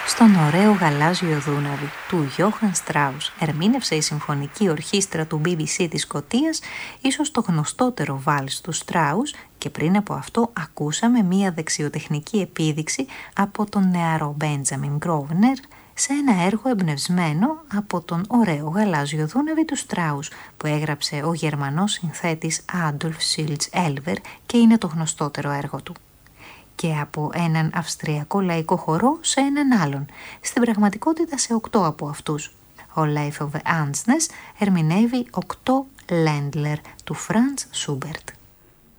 Στον ωραίο γαλάζιο δούναβι του Γιόχαν Στράους ερμήνευσε η Συμφωνική Ορχήστρα του BBC της Σκωτίας, ίσως το γνωστότερο βάλς του Στράους, και πριν από αυτό ακούσαμε μία δεξιοτεχνική επίδειξη από τον νεαρό Μπέντζαμιν Γκρόβνερ σε ένα έργο εμπνευσμένο από τον ωραίο γαλάζιο δούναβι του Στράους που έγραψε ο Γερμανός συνθέτης Άντολφ Σίλτς Έλβερ και είναι το γνωστότερο έργο του. Και από έναν αυστριακό λαϊκό χορό σε έναν άλλον, στην πραγματικότητα σε 8 από αυτούς. Ο Leif Ove Andsnes ερμηνεύει 8 Ländler του Franz Schubert.